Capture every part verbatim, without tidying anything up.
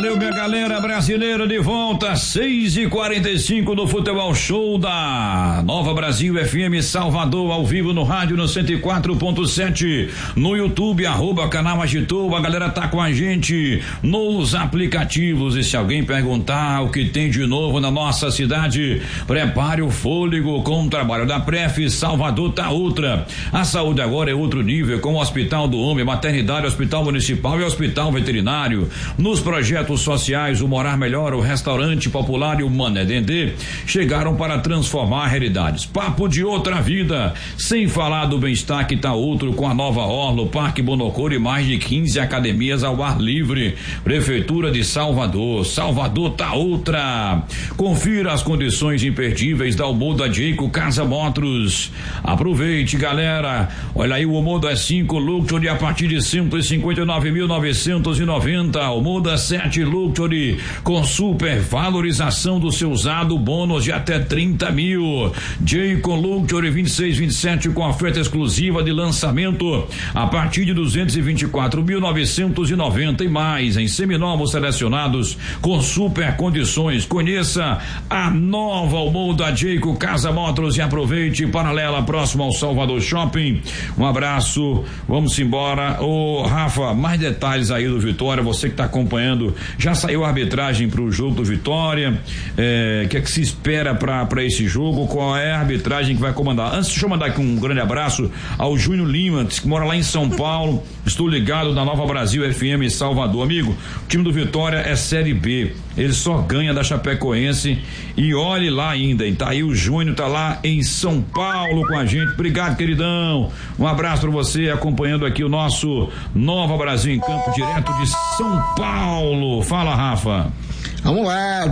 Valeu, minha galera brasileira, de volta, seis e quarenta e cinco no Futebol Show da Nova Brasil F M Salvador, ao vivo no rádio no cento e quatro ponto sete, no YouTube, arroba canal Agitou. A galera tá com a gente nos aplicativos, e se alguém perguntar o que tem de novo na nossa cidade, prepare o fôlego com o trabalho da Pref. Salvador tá outra. A saúde agora é outro nível, com o Hospital do Homem, maternidade, hospital municipal e hospital veterinário. Nos projetos sociais, o Morar Melhor, o Restaurante Popular e o Mané Dendê chegaram para transformar realidades. Papo de outra vida, sem falar do bem-estar que tá outro, com a nova orla, o Parque Bonocor e mais de quinze academias ao ar livre. Prefeitura de Salvador, Salvador tá outra. Confira as condições imperdíveis da Omoda Jayco Casa Motors. Aproveite, galera. Olha aí, o Omoda é cinco Luxury a partir de cento e cinquenta e nove mil novecentos e noventa. Omoda sete Luxury com super valorização do seu usado, bônus de até trinta mil. Jayco Luxury vinte e seis, vinte e sete com oferta exclusiva de lançamento a partir de duzentos e vinte e quatro mil novecentos e noventa e mais em seminovos selecionados com super condições. Conheça a nova Omoda Jayco Casa Motors e aproveite. Paralela, próximo ao Salvador Shopping. Um abraço, vamos embora. Ô Rafa, mais detalhes aí do Vitória, você que está acompanhando, já saiu a arbitragem para o jogo do Vitória, é, que é que se espera para esse jogo, qual é a arbitragem que vai comandar? Antes, deixa eu mandar aqui um grande abraço ao Júnior Lima, que mora lá em São Paulo. Estou ligado na Nova Brasil F M Salvador. Amigo, o time do Vitória é Série B, ele só ganha da Chapecoense, e olhe lá ainda, hein? Tá aí o Júnior, tá lá em São Paulo com a gente. Obrigado, queridão, um abraço para você, acompanhando aqui o nosso Nova Brasil em Campo, direto de São Paulo. Fala, Rafa. Vamos lá,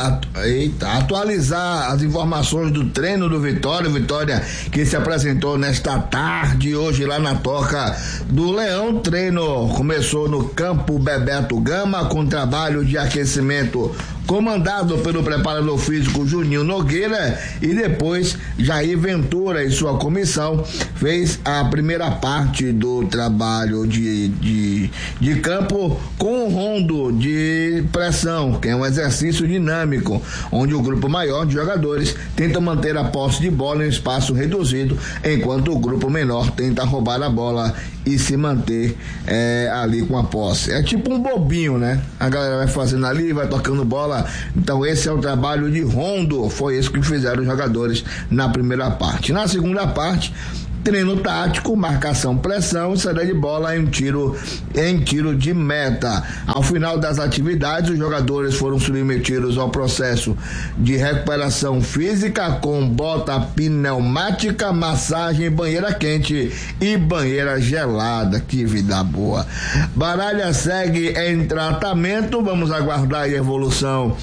eita, atualizar as informações do treino do Vitória, Vitória que se apresentou nesta tarde, hoje lá na Toca do Leão. Treino começou no campo Bebeto Gama, com trabalho de aquecimento comandado pelo preparador físico Juninho Nogueira, e depois Jair Ventura e sua comissão fez a primeira parte do trabalho de, de, de campo com um rondo de pressão, que é um exercício dinâmico, onde o grupo maior de jogadores tenta manter a posse de bola em espaço reduzido, enquanto o grupo menor tenta roubar a bola e se manter é, ali com a posse. É tipo um bobinho, né? A galera vai fazendo ali, vai tocando bola. Então esse é o trabalho de rondo, foi isso que fizeram os jogadores na primeira parte. Na segunda parte, treino tático, marcação, pressão, saída de bola em tiro, em tiro de meta. Ao final das atividades, os jogadores foram submetidos ao processo de recuperação física com bota pneumática, massagem, banheira quente e banheira gelada. Que vida boa. Baralha segue em tratamento, vamos aguardar a evolução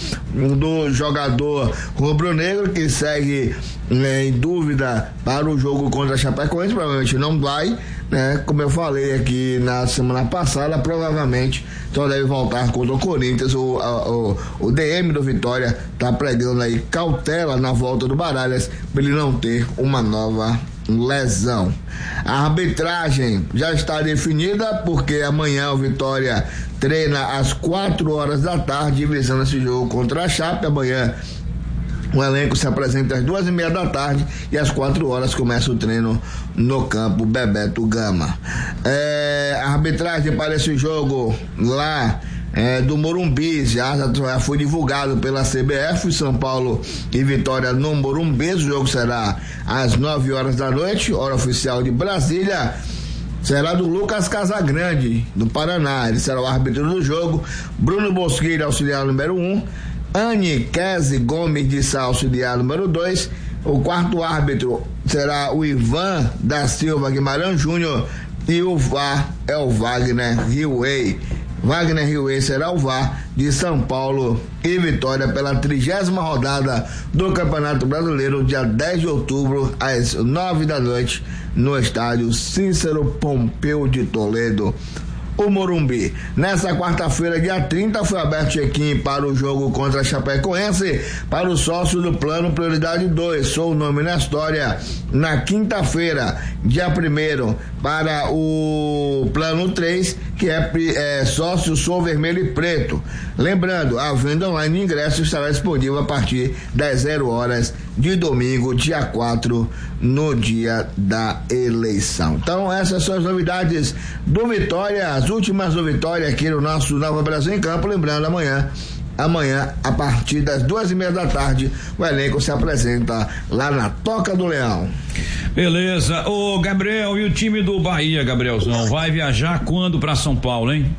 do jogador rubro-negro, que segue né, em dúvida para o jogo contra a Chapecoense. Provavelmente não vai, né? Como eu falei aqui na semana passada, provavelmente só deve voltar contra o Corinthians. O, o, o D M do Vitória tá pregando aí cautela na volta do Baralhas para ele não ter uma nova lesão. A arbitragem já está definida, porque amanhã o Vitória treina às quatro horas da tarde, visando esse jogo contra a Chape. Amanhã o elenco se apresenta às duas e meia da tarde e às quatro horas começa o treino no campo Bebeto Gama. É, a arbitragem para esse jogo lá é, do Morumbi já, já foi divulgado pela C B F. São Paulo e Vitória no Morumbi. O jogo será às nove horas da noite, hora oficial de Brasília. Será do Lucas Casagrande, do Paraná. Ele será o árbitro do jogo. Bruno Bosquilha, auxiliar número um. Anne Kese Gomes de Sá, auxiliar número dois. O quarto árbitro será o Ivan da Silva Guimarães Júnior, e o V A R é o Wagner Riway. Wagner Riway será o V A R de São Paulo e Vitória pela trigésima rodada do Campeonato Brasileiro, dia dez de outubro, às nove da noite, no estádio Cícero Pompeu de Toledo, o Morumbi. Nessa quarta-feira, dia trinta, foi aberto check-in para o jogo contra a Chapecoense para o sócio do Plano Prioridade dois. Sou o nome na história. Na quinta-feira, dia primeiro, para o Plano três, que é, é sócio Som Vermelho e Preto. Lembrando, a venda online de ingressos estará disponível a partir das zero horas de domingo, dia quatro, no dia da eleição. Então, essas são as novidades do Vitória, as últimas do Vitória aqui no nosso Nova Brasil em Campo. Lembrando, amanhã Amanhã, a partir das duas e meia da tarde, o elenco se apresenta lá na Toca do Leão. Beleza. Ô, Gabriel, e o time do Bahia, Gabrielzão, vai viajar quando para São Paulo, hein?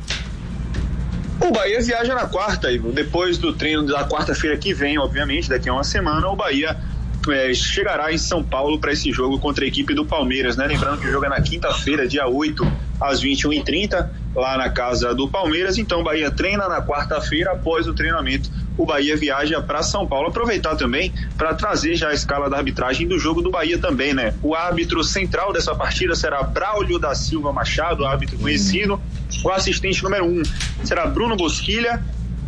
O Bahia viaja na quarta, Ivo. Depois do treino da quarta-feira que vem, obviamente, daqui a uma semana, o Bahia é, chegará em São Paulo para esse jogo contra a equipe do Palmeiras, né? Lembrando que o jogo é na quinta-feira, dia oito, às vinte e uma e trinta, lá na casa do Palmeiras. Então o Bahia treina na quarta-feira. Após o treinamento, o Bahia viaja para São Paulo. Aproveitar também para trazer já a escala da arbitragem do jogo do Bahia também, né? O árbitro central dessa partida será Braulio da Silva Machado, árbitro conhecido. O assistente número um será Bruno Bosquilha.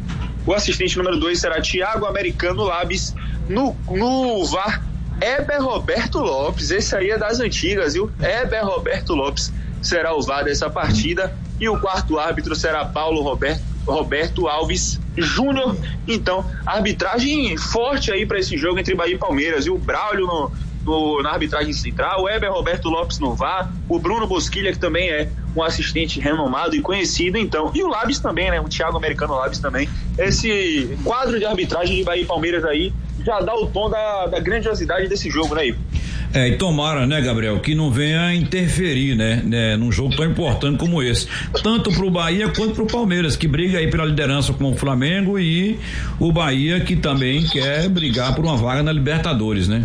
O assistente número dois será Thiago Americano Labis. No, no V A R, Heber Roberto Lopes. Esse aí é das antigas, viu? Heber Roberto Lopes será o V A R dessa partida. E o quarto árbitro será Paulo Roberto, Roberto Alves Júnior. Então, arbitragem forte aí para esse jogo entre Bahia e Palmeiras. E o Braulio no, no, na arbitragem central, o Heber Roberto Lopes no V A R, o Bruno Bosquilha, que também é um assistente renomado e conhecido, então, e o Labis também, né? O Thiago Americano Labis também. Esse quadro de arbitragem de Bahia e Palmeiras aí já dá o tom da, da grandiosidade desse jogo, né, Ivo? É, e tomara, né, Gabriel, que não venha interferir, né, né, num jogo tão importante como esse, tanto pro Bahia quanto pro Palmeiras, que briga aí pela liderança com o Flamengo, e o Bahia que também quer brigar por uma vaga na Libertadores, né?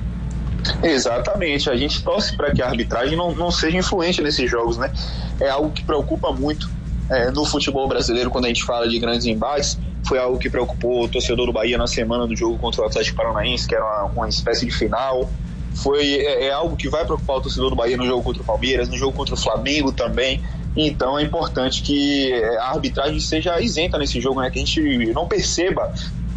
Exatamente, a gente torce para que a arbitragem não, não seja influente nesses jogos, né? É algo que preocupa muito é, no futebol brasileiro quando a gente fala de grandes embates. Foi algo que preocupou o torcedor do Bahia na semana do jogo contra o Atlético Paranaense, que era uma, uma espécie de final. Foi, é, é algo que vai preocupar o torcedor do Bahia no jogo contra o Palmeiras, no jogo contra o Flamengo também. Então é importante que a arbitragem seja isenta nesse jogo, né? Que a gente não perceba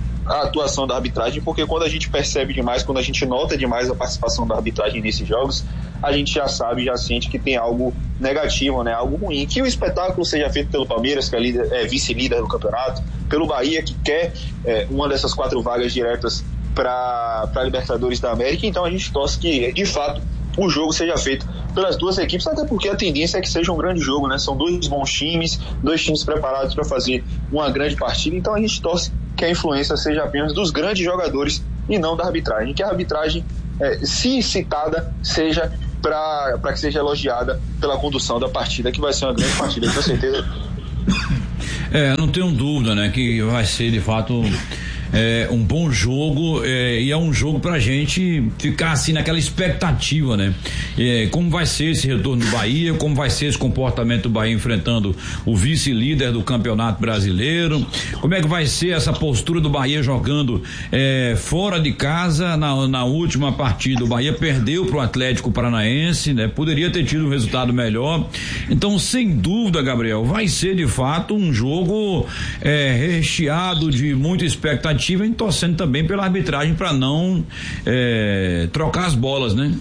a atuação da arbitragem, porque quando a gente percebe demais, quando a gente nota demais a participação da arbitragem nesses jogos, a gente já sabe, já sente que tem algo negativo, né? Algo ruim. Que o espetáculo seja feito pelo Palmeiras, que é, líder, é vice-líder do campeonato, pelo Bahia, que quer é, uma dessas quatro vagas diretas para a Libertadores da América. Então a gente torce que, de fato, o jogo seja feito pelas duas equipes, até porque a tendência é que seja um grande jogo, né? São dois bons times, dois times preparados para fazer uma grande partida. Então a gente torce que a influência seja apenas dos grandes jogadores e não da arbitragem, que a arbitragem, é, se citada, seja para que seja elogiada pela condução da partida, que vai ser uma grande partida, com certeza. É, não tenho dúvida, né, que vai ser de fato é, um bom jogo, é, e é um jogo pra gente ficar assim naquela expectativa, né? É, como vai ser esse retorno do Bahia, como vai ser esse comportamento do Bahia enfrentando o vice-líder do Campeonato Brasileiro, como é que vai ser essa postura do Bahia jogando é, fora de casa. Na, na última partida o Bahia perdeu pro Atlético Paranaense, né? Poderia ter tido um resultado melhor. Então, sem dúvida, Gabriel, vai ser de fato um jogo é, recheado de muita expectativa, e torcendo também pela arbitragem para não é, trocar as bolas, né?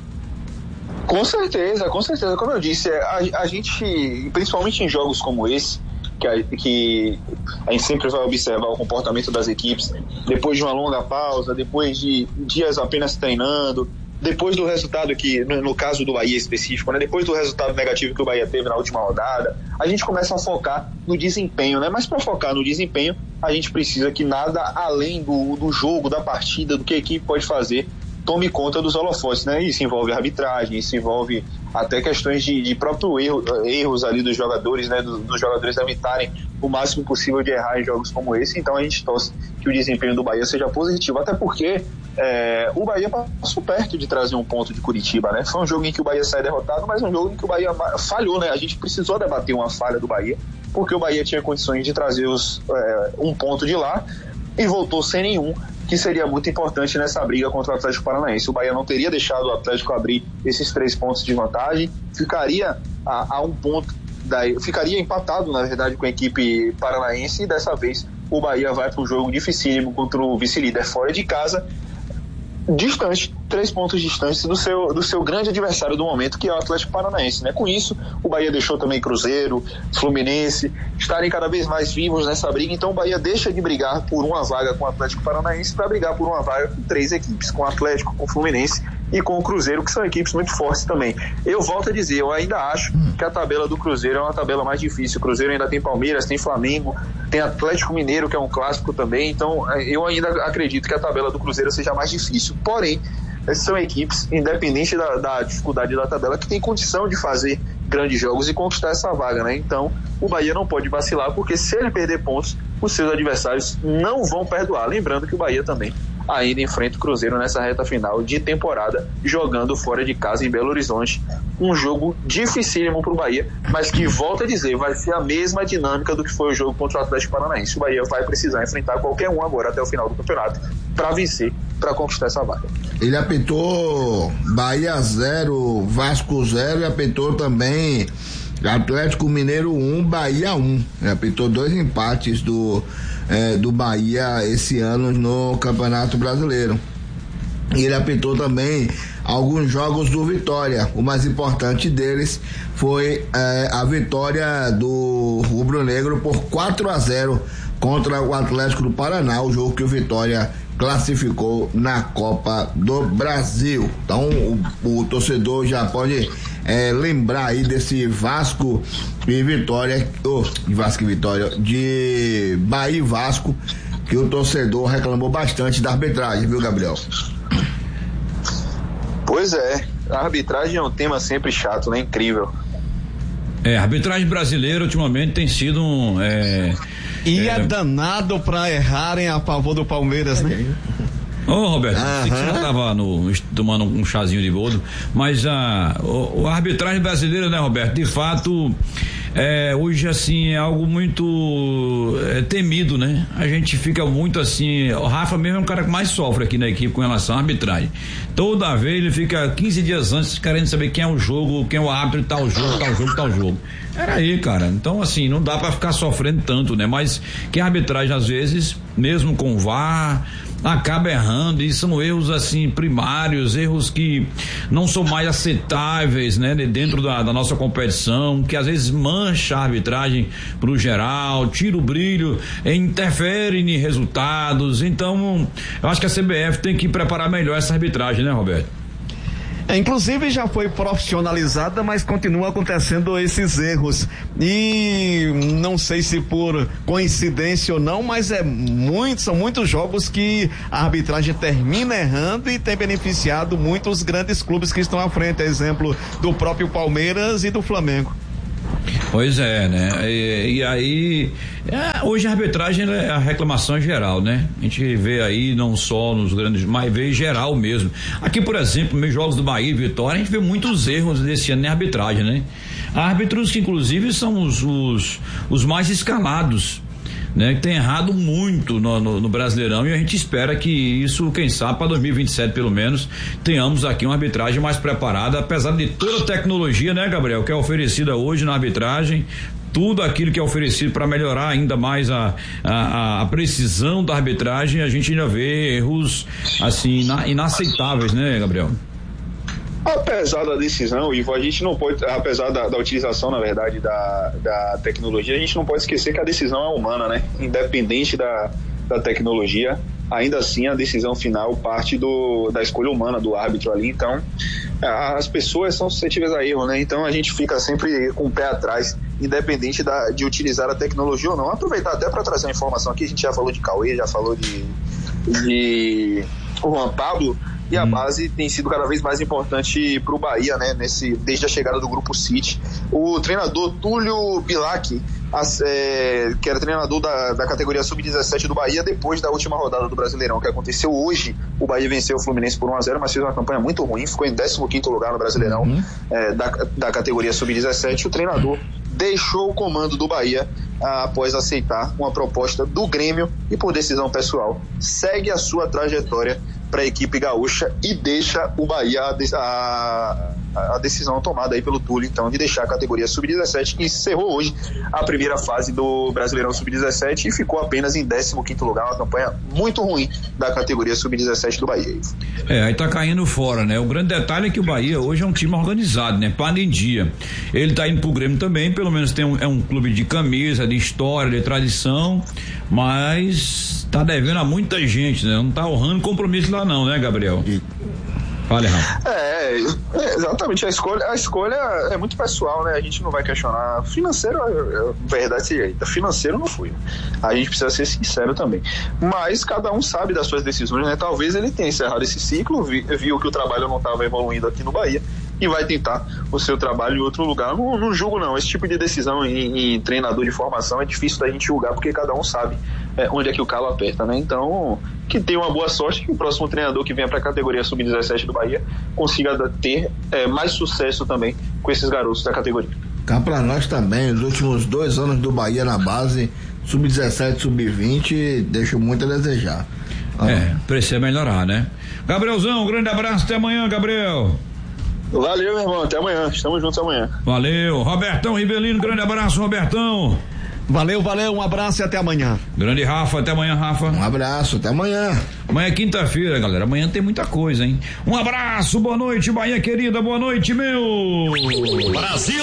Com certeza, com certeza. Como eu disse, a, a gente, principalmente em jogos como esse, que a, que a gente sempre vai observar o comportamento das equipes depois de uma longa pausa, depois de dias apenas treinando, depois do resultado que, no, no caso do Bahia específico, né, depois do resultado negativo que o Bahia teve na última rodada, a gente começa a focar no desempenho, né? Mas para focar no desempenho, a gente precisa que nada além do, do jogo, da partida, do que a equipe pode fazer, tome conta dos holofotes, né? Isso envolve arbitragem, isso envolve até questões de, de próprio erro, erros ali dos jogadores, né? Dos, dos jogadores evitarem o máximo possível de errar em jogos como esse. Então a gente torce que o desempenho do Bahia seja positivo, até porque é, o Bahia passou perto de trazer um ponto de Curitiba, né? Foi um jogo em que o Bahia sai derrotado, mas um jogo em que o Bahia falhou, né? A gente precisou debater uma falha do Bahia, porque o Bahia tinha condições de trazer os, é, um ponto de lá e voltou sem nenhum, que seria muito importante nessa briga contra o Atlético Paranaense. O Bahia não teria deixado o Atlético abrir esses três pontos de vantagem, ficaria a, a um ponto, da, ficaria empatado, na verdade, com a equipe paranaense, e dessa vez o Bahia vai para um jogo dificílimo contra o vice-líder fora de casa. distante, três pontos distantes do seu, do seu grande adversário do momento, que é o Atlético Paranaense, né? Com isso, o Bahia deixou também Cruzeiro, Fluminense, estarem cada vez mais vivos nessa briga, então o Bahia deixa de brigar por uma vaga com o Atlético Paranaense para brigar por uma vaga com três equipes, com o Atlético, com o Fluminense e com o Cruzeiro, que são equipes muito fortes também. Eu volto a dizer, eu ainda acho que a tabela do Cruzeiro é uma tabela mais difícil. O Cruzeiro ainda tem Palmeiras, tem Flamengo, tem Atlético Mineiro, que é um clássico também, então eu ainda acredito que a tabela do Cruzeiro seja mais difícil. Porém, são equipes, independente da, da dificuldade da tabela, que tem condição de fazer grandes jogos e conquistar essa vaga, né? Então, o Bahia não pode vacilar, porque se ele perder pontos, os seus adversários não vão perdoar. Lembrando que o Bahia também ainda enfrenta o Cruzeiro nessa reta final de temporada, jogando fora de casa em Belo Horizonte. Um jogo dificílimo para o Bahia, mas que, volto a dizer, vai ser a mesma dinâmica do que foi o jogo contra o Atlético Paranaense. O Bahia vai precisar enfrentar qualquer um agora até o final do campeonato para vencer, para conquistar essa vaga. Ele apitou Bahia zero, Vasco zero, e apitou também Atlético Mineiro um, Bahia um. Ele apitou dois empates do É, do Bahia esse ano no Campeonato Brasileiro. E ele apitou também alguns jogos do Vitória. O mais importante deles foi é, a vitória do Rubro Negro por quatro a zero contra o Atlético do Paraná, o jogo que o Vitória classificou na Copa do Brasil. Então o, o torcedor já pode é, lembrar aí desse Vasco e Vitória, oh, de Vasco e Vitória, de Bahia e Vasco, que o torcedor reclamou bastante da arbitragem, viu, Gabriel? Pois é, a arbitragem é um tema sempre chato, né? Incrível. É, a arbitragem brasileira ultimamente tem sido um... É, e é, é danado pra errarem a favor do Palmeiras, né? Ô, Roberto, sei que você já tava no, tomando um chazinho de boldo, mas a, a, a arbitragem brasileira, né, Roberto, de fato, é, hoje, assim, é algo muito é, temido, né? A gente fica muito assim, o Rafa mesmo é um cara que mais sofre aqui na equipe com relação à arbitragem. Toda vez ele fica quinze dias antes querendo saber quem é o jogo, quem é o árbitro, tal jogo, tal jogo, tal jogo. Era aí, cara. Então, assim, não dá pra ficar sofrendo tanto, né? Mas que a arbitragem, às vezes, mesmo com o V A R, acaba errando, e são erros assim primários, erros que não são mais aceitáveis, né, dentro da, da nossa competição, que às vezes mancha a arbitragem pro geral, tira o brilho, interfere em resultados. Então eu acho que a C B F tem que preparar melhor essa arbitragem, né, Roberto? É, inclusive já foi profissionalizada, mas continua acontecendo esses erros, e não sei se por coincidência ou não, mas é muito, são muitos jogos que a arbitragem termina errando e tem beneficiado muitos grandes clubes que estão à frente, exemplo do próprio Palmeiras e do Flamengo. Pois é, né? E, e aí, é, hoje a arbitragem é a reclamação geral, né? A gente vê aí não só nos grandes, mas vê em geral mesmo. Aqui, por exemplo, nos jogos do Bahia e Vitória, a gente vê muitos erros desse ano na arbitragem, né? Árbitros que inclusive são os, os, os mais escalados, né, que tem errado muito no, no, no Brasileirão, e a gente espera que isso, quem sabe, para dois mil e vinte e sete pelo menos, tenhamos aqui uma arbitragem mais preparada, apesar de toda a tecnologia, né, Gabriel, que é oferecida hoje na arbitragem, tudo aquilo que é oferecido para melhorar ainda mais a, a, a precisão da arbitragem, a gente ainda vê erros assim ina, inaceitáveis, né, Gabriel? Apesar da decisão, Ivo, a gente não pode, apesar da, da utilização, na verdade, da, da tecnologia, a gente não pode esquecer que a decisão é humana, né? Independente da, da tecnologia, ainda assim a decisão final parte do, da escolha humana do árbitro ali. Então, as pessoas são suscetíveis a erro, né? Então a gente fica sempre com o pé atrás, independente da, de utilizar a tecnologia ou não. Aproveitar até para trazer uma informação aqui, a gente já falou de Cauê, já falou de, de Juan Pablo, e a base tem sido cada vez mais importante para o Bahia, né? Nesse, desde a chegada do Grupo City. O treinador Túlio Bilac, as, é, que era treinador da, da categoria sub dezessete do Bahia, depois da última rodada do Brasileirão, que aconteceu hoje, o Bahia venceu o Fluminense por um a zero, mas fez uma campanha muito ruim, ficou em décimo quinto lugar no Brasileirão, uhum. é, da, da categoria sub dezessete. O treinador deixou o comando do Bahia ah, após aceitar uma proposta do Grêmio e, por decisão pessoal, segue a sua trajetória para a equipe gaúcha e deixa o Bahia a, a, a decisão tomada aí pelo Túlio, então, de deixar a categoria sub dezessete, que encerrou hoje a primeira fase do Brasileirão sub dezessete e ficou apenas em décimo quinto lugar, uma campanha muito ruim da categoria sub dezessete do Bahia. É, aí tá caindo fora, né? O grande detalhe é que o Bahia hoje é um time organizado, né? Para em dia. Ele tá indo pro Grêmio também, pelo menos tem um, é um clube de camisa, de história, de tradição, mas tá devendo a muita gente, né? Não tá honrando compromisso lá não, né, Gabriel? E... Fale, Rafa. É, é, exatamente, a escolha, a escolha é muito pessoal, né? A gente não vai questionar. Financeiro, é, é verdade seja aí, financeiro não fui. A gente precisa ser sincero também. Mas cada um sabe das suas decisões, né? Talvez ele tenha encerrado esse ciclo, vi, viu que o trabalho não estava evoluindo aqui no Bahia e vai tentar o seu trabalho em outro lugar. Não, não julgo não, esse tipo de decisão em, em treinador de formação é difícil da gente julgar, porque cada um sabe é, onde é que o calo aperta, né? Então, que tenha uma boa sorte, que o próximo treinador que venha para a categoria sub dezessete do Bahia consiga ter é, mais sucesso também com esses garotos da categoria. Cá para nós também, os últimos dois anos do Bahia na base, sub dezessete, sub vinte, deixam muito a desejar. Ah. É, precisa melhorar, né? Gabrielzão, um grande abraço, até amanhã, Gabriel. Valeu, meu irmão, até amanhã, estamos juntos amanhã. Valeu, Robertão Rivelino, grande abraço, Robertão. Valeu, valeu, um abraço e até amanhã. Grande Rafa, até amanhã, Rafa. Um abraço, até amanhã. Amanhã é quinta-feira, galera, amanhã tem muita coisa, hein? Um abraço, boa noite, Bahia querida, boa noite, meu Brasil!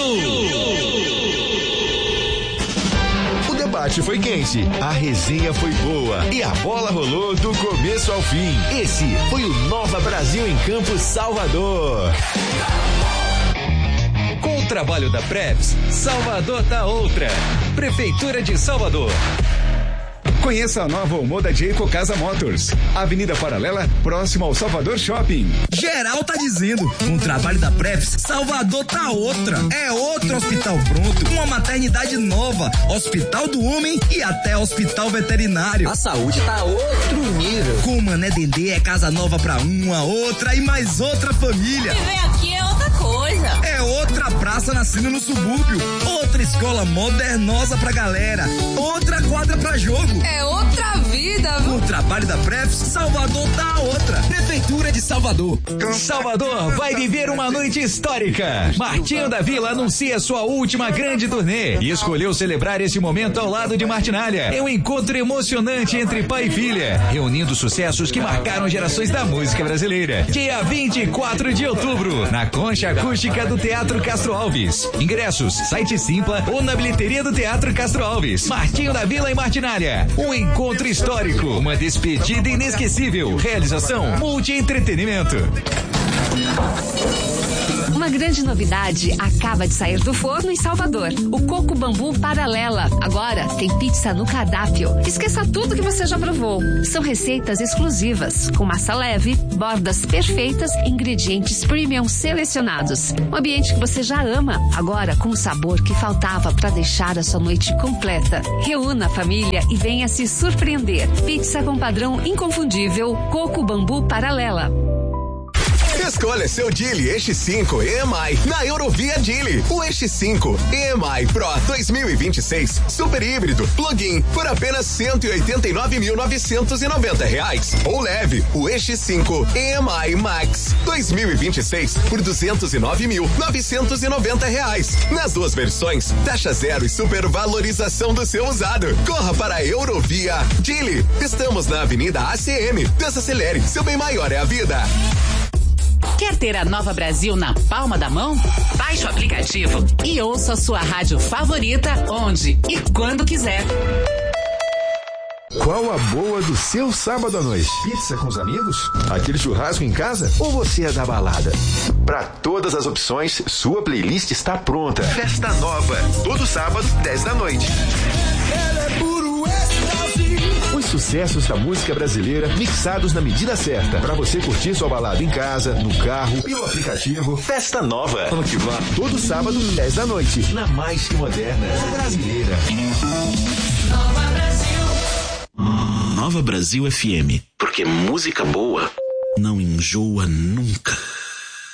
O debate foi quente, a resenha foi boa e a bola rolou do começo ao fim. Esse foi o Nova Brasil em Campo Salvador. Com o trabalho da Preps, Salvador tá outra. Prefeitura de Salvador. Conheça a nova Omoda de Ecocasa Motors. Avenida Paralela, próximo ao Salvador Shopping. Geral tá dizendo, com o trabalho da Preps, Salvador tá outra. É outro hospital pronto, uma maternidade nova, hospital do homem e até hospital veterinário. A saúde tá outro nível. Com Mané Dendê é casa nova pra uma, outra e mais outra família. Viver aqui é outra coisa. É outra praça nascendo no subúrbio, outra escola modernosa pra galera, outra quadra pra jogo. É outra vida, viu? Com o trabalho da Preps, Salvador tá outra. Prefeitura de Salvador. Salvador vai viver uma noite histórica. Martinho da Vila anuncia sua última grande turnê e escolheu celebrar esse momento ao lado de Martinalha. É um encontro emocionante entre pai e filha, reunindo sucessos que marcaram gerações da música brasileira. Dia vinte e quatro de outubro, na Concha Acústica do Teatro Castro Alves. Ingressos, site Simpla ou na bilheteria do Teatro Castro Alves. Martinho da Vila e Martinalha. Um encontro histórico, uma despedida inesquecível. Realização Multi-Entretenimento. Uma grande novidade acaba de sair do forno em Salvador. O Coco Bambu Paralela. Agora tem pizza no cardápio. Esqueça tudo que você já provou. São receitas exclusivas, com massa leve, bordas perfeitas, ingredientes premium selecionados. Um ambiente que você já ama, agora com o sabor que faltava para deixar a sua noite completa. Reúna a família e venha se surpreender. Pizza com padrão inconfundível. Coco Bambu Paralela. Escolha seu Geely Eixo cinco E M I na Eurovia Geely. O Eixo cinco E M I Pro dois mil e vinte e seis Super Híbrido Plug-in por apenas cento e oitenta e nove mil novecentos e noventa reais. Ou leve o Eixo cinco E M I Max dois mil e vinte e seis por duzentos e nove mil novecentos e noventa reais. Nas duas versões, taxa zero e supervalorização do seu usado. Corra para a Eurovia Geely. Estamos na Avenida A C M. Desacelere, seu bem maior é a vida. Quer ter a Nova Brasil na palma da mão? Baixe o aplicativo e ouça a sua rádio favorita onde e quando quiser. Qual a boa do seu sábado à noite? Pizza com os amigos? Aquele churrasco em casa? Ou você é da balada? Para todas as opções, sua playlist está pronta. Festa Nova, todo sábado, dez da noite. Os sucessos da música brasileira mixados na medida certa para você curtir sua balada em casa, no carro, pelo aplicativo. Festa Nova. Todo sábado, dez da noite, na mais que moderna brasileira. Nova Brasil. Nova Brasil F M. Porque música boa não enjoa nunca.